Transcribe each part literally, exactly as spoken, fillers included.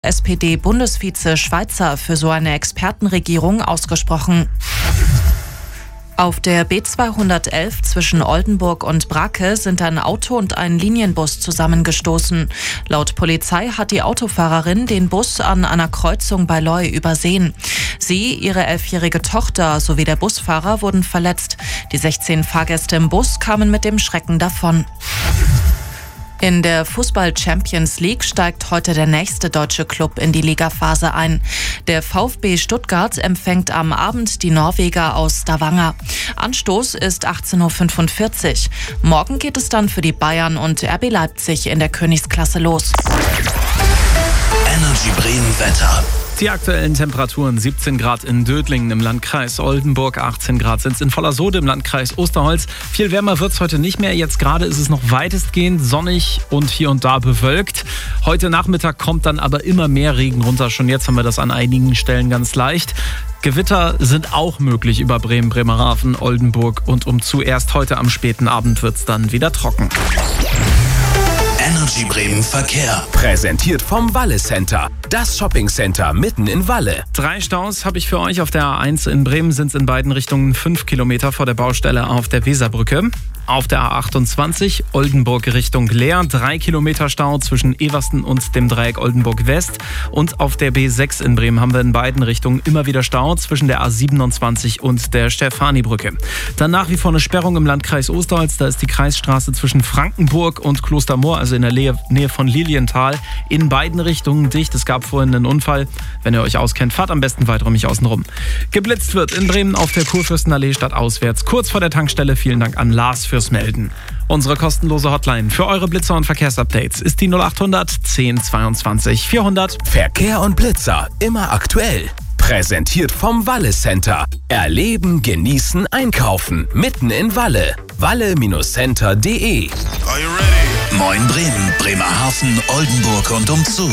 S P D-Bundesvize Schweizer für so eine Expertenregierung ausgesprochen. Auf der B zweihundertelf zwischen Oldenburg und Brake sind ein Auto und ein Linienbus zusammengestoßen. Laut Polizei hat die Autofahrerin den Bus an einer Kreuzung bei Loi übersehen. Sie, ihre elfjährige Tochter sowie der Busfahrer wurden verletzt. Die sechzehn Fahrgäste im Bus kamen mit dem Schrecken davon. In der Fußball-Champions League steigt heute der nächste deutsche Club in die Ligaphase ein. Der VfB Stuttgart empfängt am Abend die Norweger aus Stavanger. Anstoß ist achtzehn Uhr fünfundvierzig. Morgen geht es dann für die Bayern und R B Leipzig in der Königsklasse los. Energy Bremen Wetter. Die aktuellen Temperaturen: siebzehn Grad in Dödlingen im Landkreis Oldenburg, achtzehn Grad sind es in Vollersode im Landkreis Osterholz. Viel wärmer wird es heute nicht mehr. Jetzt gerade ist es noch weitestgehend sonnig und hier und da bewölkt. Heute Nachmittag kommt dann aber immer mehr Regen runter. Schon jetzt haben wir das an einigen Stellen ganz leicht. Gewitter sind auch möglich über Bremen, Bremerhaven, Oldenburg und umzu. Erst heute am späten Abend wird es dann wieder trocken. Energy Bremen Verkehr. Präsentiert vom Walle Center. Das Shoppingcenter mitten in Walle. Drei Staus habe ich für euch. Auf der A eins in Bremen sind es in beiden Richtungen fünf Kilometer vor der Baustelle auf der Weserbrücke. Auf der A achtundzwanzig Oldenburg Richtung Leer, drei Kilometer Stau zwischen Eversten und dem Dreieck Oldenburg West. Und auf der B sechs in Bremen haben wir in beiden Richtungen immer wieder Stau zwischen der A siebenundzwanzig und der Stefanibrücke. Dann nach wie vor eine Sperrung im Landkreis Osterholz. Da ist die Kreisstraße zwischen Frankenburg und Klostermoor, also in der Nähe von Lilienthal, in beiden Richtungen dicht. Es gab vorhin einen Unfall. Wenn ihr euch auskennt, fahrt am besten weiträumig außen rum. Geblitzt wird in Bremen auf der Kurfürstenallee stadtauswärts. Kurz vor der Tankstelle. Vielen Dank an Lars fürs Melden. Unsere kostenlose Hotline für eure Blitzer und Verkehrsupdates ist die null achthundert zehn zweiundzwanzig vierhundert. Verkehr und Blitzer immer aktuell. Präsentiert vom Walle Center. Erleben, genießen, einkaufen. Mitten in Walle. walle Center punkt de. Are you ready? Moin Bremen, Bremerhaven, Oldenburg und umzu.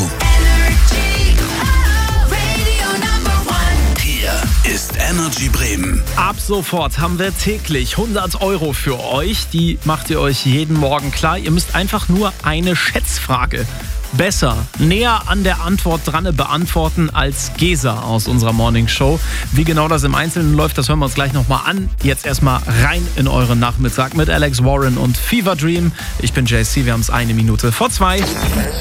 Hier ist Energy Bremen. Ab sofort haben wir täglich hundert Euro für euch. Die macht ihr euch jeden Morgen klar. Ihr müsst einfach nur eine Schätzfrage besser, näher an der Antwort dran beantworten als Gesa aus unserer Morning Show. Wie genau das im Einzelnen läuft, das hören wir uns gleich nochmal an. Jetzt erstmal rein in euren Nachmittag mit Alex Warren und Fever Dream. Ich bin J C, wir haben es eine Minute vor zwei.